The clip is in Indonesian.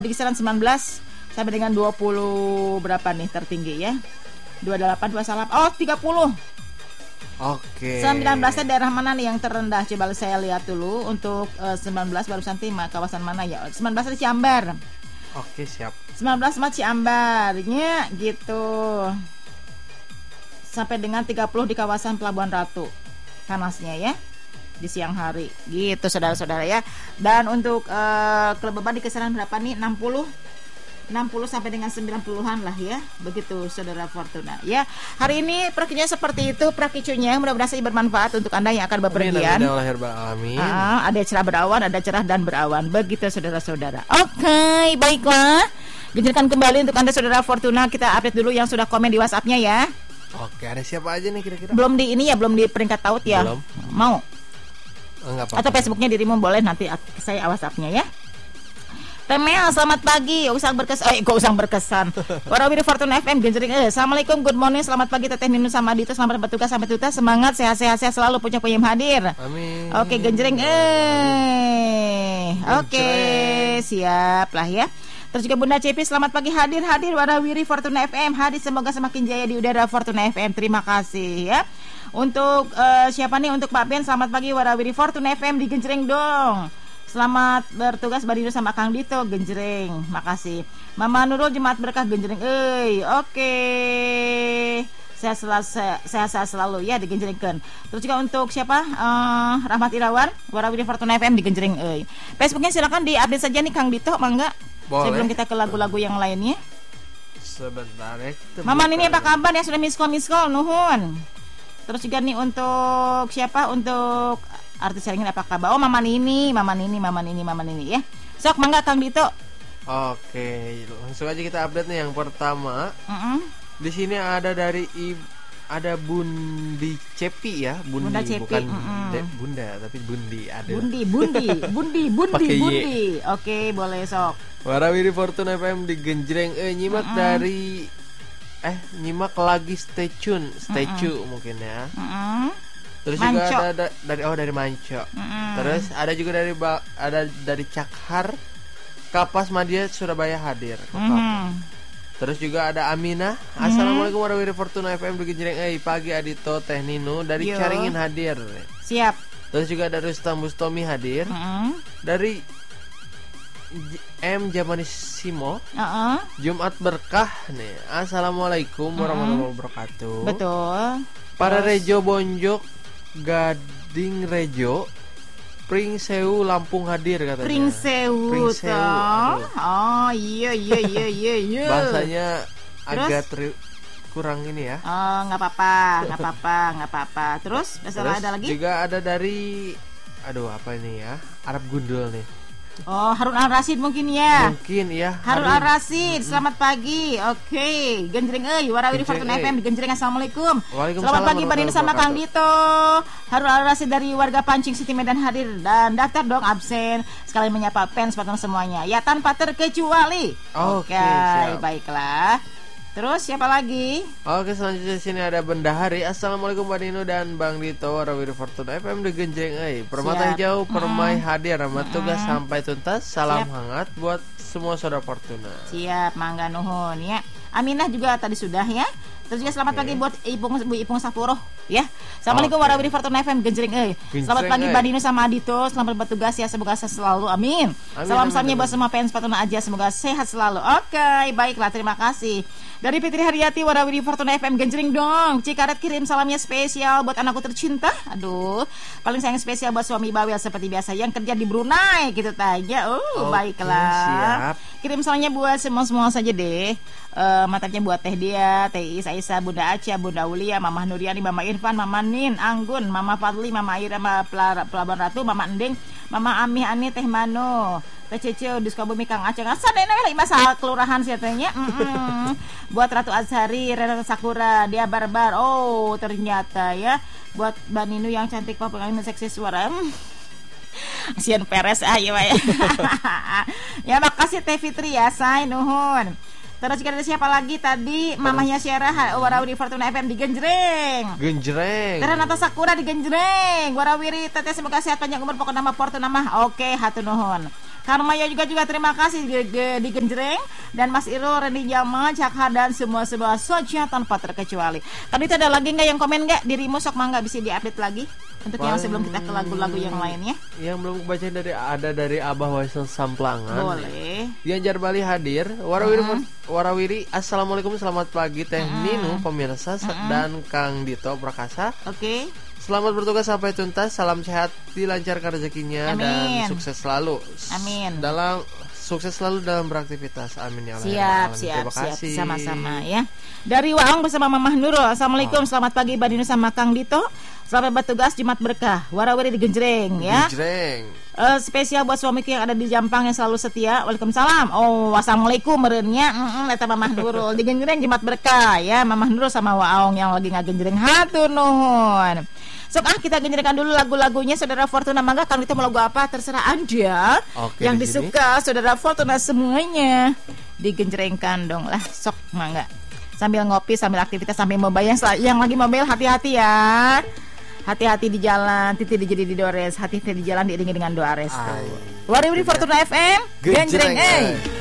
di kisaran 19 sampai dengan 20 berapa nih tertinggi ya? 28, 29, 30. Oke. 19-nya daerah mana nih yang terendah? Coba saya lihat dulu. Untuk 19 barusan kawasan mana ya? 19 di Ciambar. Oke, siap. 19 mah Ciambarnya gitu. Sampai dengan 30 di kawasan Pelabuhan Ratu. Panasnya ya di siang hari. Gitu saudara-saudara ya. Dan untuk kelembaban di kisaran berapa nih? 60 sampai dengan 90-an lah ya. Begitu saudara Fortuna ya. Hari ini prakicunya seperti itu, prakicunya mudah-mudahan bermanfaat untuk Anda yang akan bepergian. Ada cerah berawan, ada cerah dan berawan. Begitu saudara-saudara. Oke, baiklah. Genjrengkan kembali untuk Anda saudara Fortuna. Kita update dulu yang sudah komen di WhatsApp-nya ya. Oke, ada siapa aja nih kira-kira? Belum di ini ya, belum di peringkat taut ya. Belum. Mau? Enggak apa-apa. Atau Facebooknya dirimu boleh, nanti saya WhatsApp-nya ya. Temel, selamat pagi. Usang berkesan. Warawiri Fortuna FM genjreng. Assalamualaikum, good morning, selamat pagi Teteh Ninu sama Dito, selamat bertugas sampai tuntas. Semangat, sehat-sehat selalu, punya peyem hadir. Amin. Oke, genjreng. Oke, siap lah ya. Terus juga Bunda Cepi, selamat pagi, hadir Warawiri Fortuna FM, hadir, semoga semakin jaya di udara Fortuna FM. Terima kasih ya. Untuk siapa nih? Untuk Pak Ben, selamat pagi Warawiri Fortuna FM di genjreng dong. Selamat bertugas Badino sama Kang Dito, genjreng. Makasih. Mama Nurul, Jemaat Berkah, genjreng. Oke. Sehat selalu ya, digenjrengkan. Terus juga untuk siapa? Rahmat Irawan, Warawiri Fortuna FM digenjreng. Facebooknya silakan di-update saja nih Kang Dito, mangga. Boleh. Sebelum kita ke lagu-lagu yang lainnya. Sebentar ya. Mama ini apa kabar ya, sudah miss call, nuhun. Terus juga nih untuk siapa? Untuk artis saringan apa kabar? Oh, Mama Nini ya. Sok mangga Kang Dito. Oke, langsung aja kita update nih yang pertama. Di sini ada dari ada Bundi Cepi ya, Bunda Cepi. Bukan Bunda tapi Bundi ada. Bundi. Oke, boleh sok. Warawiri Fortuna FM digenjreng nyimak dari nyimak lagi stay tune mungkin ya. Terus Manco. juga ada dari Manco. Terus ada juga dari Cakhar, Kapas Madia Surabaya hadir. Terus juga ada Aminah. Assalamualaikum warahmatullahi Fortuna FM digenjreng pagi Adito Teh Ninu dari Caringin hadir. Siap. Terus juga ada Rustam Bustomi hadir. Dari M Jamanissimo. Jumat Berkah nih. Assalamualaikum warahmatullahi wabarakatuh. Betul. Para Rejo Bonjok Gading Rejo Pring Sewu Lampung hadir katanya. Pring Sewu. Oh iya. Bahasanya agak kurang ini ya. Oh, nggak apa-apa. Terus ada lagi? Juga ada dari apa ini ya? Arab Gundul nih. Oh, Harun Al-Rasyid mungkin ya. Harun Al-Rasyid, selamat pagi. Oke, genjreng Warawiri Fortuna FM genjreng. Assalamualaikum. Selamat pagi Badino sama Kang Dito. Harun Al-Rasyid dari warga Pancing City Medan hadir dan daftar dong absen. Sekalian menyapa fans Patron semuanya. Ya tanpa terkecuali. Oke, baiklah. Terus siapa lagi? Oke, selanjutnya sini ada Bendahari. Assalamualaikum Badino dan Bang Dito. Warawiri Fortuna FM digenjreng. Permata hijau Permai hadir. Rahmat tugas sampai tuntas. Salam hangat buat semua saudara Fortuna. Siap, mangga nuhun ya. Aminah juga tadi sudah ya. Terus juga selamat pagi buat Ibu Ipung Sapuroh ya. Assalamualaikum warahmatullahi Fortuna FM genjreng. Selamat pagi Badino sama Adito. Selamat bertugas ya, semoga sehat selalu. Amin. Salam-salamnya buat semua fans Fortuna aja, semoga sehat selalu. Oke, baiklah, terima kasih. Dari Fitri Haryati Warawiri Fortuna FM genjreng dong. Cikaret kirim salamnya spesial buat anakku tercinta. Aduh, paling sayang spesial buat suami bawel seperti biasa yang kerja di Brunei gitu tanya. Baiklah. Siap. Kirim salamnya buat semua saja deh. Matanya buat Teh Dia, Teh Isa, Bunda Acia, Bunda Ulia, Mama Nuriani, Mama Irfan, Mama Nin, Anggun, Mama Fadli, Mama Ira, Mama Pelabuhan Ratu, Mama Ending, Mama Ami, Ani, Teh Mano, Teh Cece di Sukabumi, Kang Aceh. Sadene lagi masalah kelurahan siatanya. Buat Ratu Azhari, Renata Sakura, Dia Barbar. Oh, ternyata ya. Buat Baninu yang cantik, panggilan seksi suara. Asian Peres ya. Ya makasih Teh Fitri ya, say nuhun. Terus juga ada siapa lagi tadi? Mamahnya Syarah, Warawiri Fortuna FM digenjreng. Renata Sakura digenjreng. Warawiri teteh semoga sehat panjang umur pokok nama Fortuna mah. Oke, hatur nuhun. Karmaya juga terima kasih di Genjreng, dan Mas Iro, Reni Jama, Cakha, dan semua Socia tanpa terkecuali. Tadi itu ada lagi nggak yang komen nggak? Dirimu sok mangga bisa diupdate lagi untuk yang sebelum kita ke lagu-lagu yang lainnya. Yang belum baca dari Abah Waisel Samplangan. Boleh. Dianjar Bali hadir. Warawiri, assalamualaikum, selamat pagi Teh Ninu, pemirsa dan Kang Dito Prakasa. Oke. Selamat bertugas sampai tuntas. Salam sehat, dilancarkan rezekinya. Amin. Dan sukses selalu. Amin. Sukses selalu dalam beraktivitas. Amin ya Siap. Allah. Terima kasih. Sama-sama ya. Dari Waong bersama Mamah Nurul. Assalamualaikum, selamat pagi Badinu sama Kang Dito. Selamat bertugas Jumat berkah. Warawiri di Genjreng ya. Genjreng. Spesial buat suamiku yang ada di Jampang yang selalu setia. Waalaikumsalam. Oh, wassalamualaikum merenya. Eta Mamah Nurul di Genjreng Jumat berkah ya. Mamah Nurul sama Waong yang lagi ngagenjreng, hatur nuhun. Sok kita genjrengkan dulu lagu-lagunya Saudara Fortuna. Mangga Kang Dito mau lagu apa terserah Anda. Oke, yang disuka Saudara Fortuna semuanya digenjrengkan dong lah. Sok mangga. Sambil ngopi, sambil aktivitas, sambil mobile. Yang lagi mobile hati-hati ya. Hati-hati di jalan, titi dijadi di dores. Hati-hati di jalan diiringi dengan doa restu. Warawiri Fortuna FM, genjreng